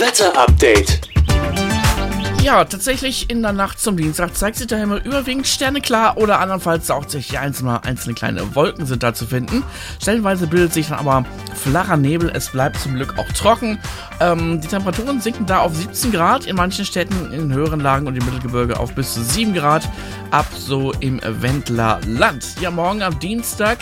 Wetter-Update. Ja, tatsächlich in der Nacht zum Dienstag zeigt sich der Himmel überwiegend sterneklar oder andernfalls auch sich einzelne kleine Wolken sind da zu finden. Stellenweise bildet sich dann aber flacher Nebel, es bleibt zum Glück auch trocken. Die Temperaturen sinken da auf 17 Grad, in manchen Städten in den höheren Lagen und im Mittelgebirge auf bis zu 7 Grad, ab so im Wendlerland. Ja, morgen am Dienstag,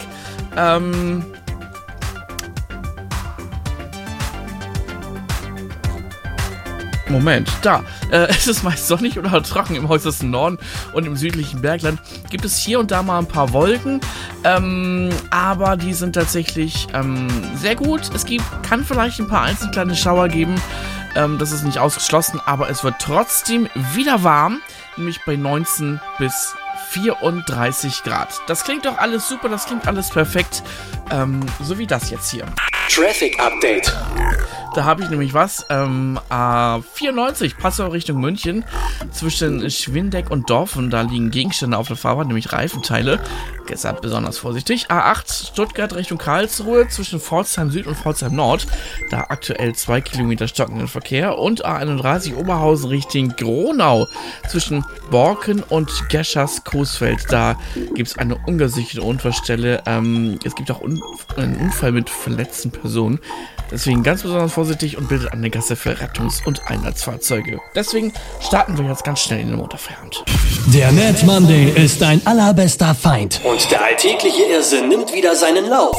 es ist meist sonnig oder trocken im äußersten Norden und im südlichen Bergland. Gibt es hier und da mal ein paar Wolken, aber die sind tatsächlich sehr gut. Kann vielleicht ein paar einzelne kleine Schauer geben, das ist nicht ausgeschlossen, aber es wird trotzdem wieder warm, nämlich bei 19 bis 34 Grad. Das klingt doch alles super, das klingt alles perfekt, so wie das jetzt hier. Traffic Update. Da habe ich nämlich was, A94, Passau Richtung München, zwischen Schwindeck und Dorfen, da liegen Gegenstände auf der Fahrbahn, nämlich Reifenteile, deshalb besonders vorsichtig. A8, Stuttgart Richtung Karlsruhe, zwischen Pforzheim Süd und Pforzheim Nord, da aktuell 2 Kilometer stockenden Verkehr. Und A31, Oberhausen Richtung Gronau, zwischen Borken und Geschers-Coesfeld, da gibt es eine ungesicherte Unfallstelle, es gibt auch einen Unfall mit verletzten Personen. Deswegen ganz besonders vorsichtig und bildet eine Gasse für Rettungs- und Einsatzfahrzeuge. Deswegen starten wir jetzt ganz schnell in den Motorfeierabend. Der Mad Monday ist dein allerbester Feind. Und der alltägliche Irrsinn nimmt wieder seinen Lauf.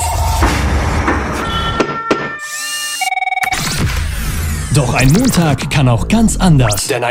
Doch ein Montag kann auch ganz anders. Denn